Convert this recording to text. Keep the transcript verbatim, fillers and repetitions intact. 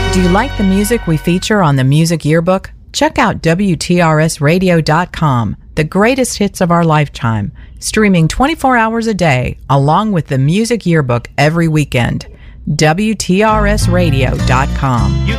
Do you like the music we feature on the Music Yearbook? Check out W T R S radio dot com, the greatest hits of our lifetime, streaming twenty-four hours a day, along with the Music Yearbook every weekend. W T R S radio dot com. You